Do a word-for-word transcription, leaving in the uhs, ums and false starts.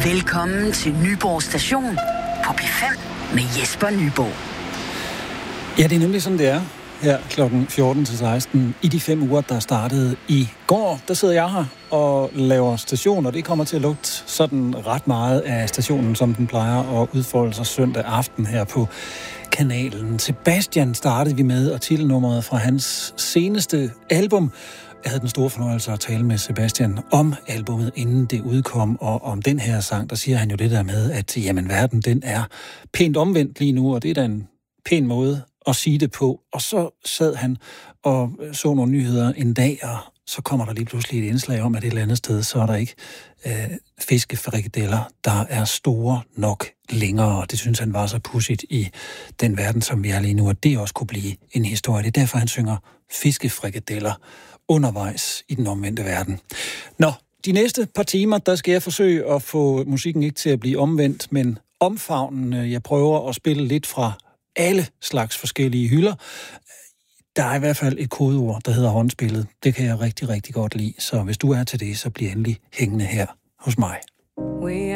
Velkommen til Nyborg Station på P fem med Jesper Nyborg. Ja, det er nemlig sådan, det er. Her klokken fjorten til seksten i de fem uger, der startede i går. Der sidder jeg her og laver station, og det kommer til at lugte sådan ret meget af stationen, som den plejer at udfolde sig søndag aften her på kanalen. Sebastian startede vi med, og titelnummeret fra hans seneste album. Jeg havde den store fornøjelse at tale med Sebastian om albummet, inden det udkom, og om den her sang, der siger han jo det der med, at jamen, verden den er pænt omvendt lige nu, og det er da en pæn måde at sige det på. Og så sad han og så nogle nyheder en dag, og så kommer der lige pludselig et indslag om, at et eller andet sted, så er der ikke øh, fiskefrikadeller, der er store nok længere. Og det synes han var så pudsigt i den verden, som vi er lige nu, at det også kunne blive en historie. Det er derfor, han synger fiskefrikadeller undervejs i den omvendte verden. Nå, de næste par timer, der skal jeg forsøge at få musikken ikke til at blive omvendt, men omfavnen. Jeg prøver at spille lidt fra alle slags forskellige hylder. Der er i hvert fald et kodeord, der hedder håndspillet. Det kan jeg rigtig, rigtig godt lide. Så hvis du er til det, så bliver endelig hængende her hos mig.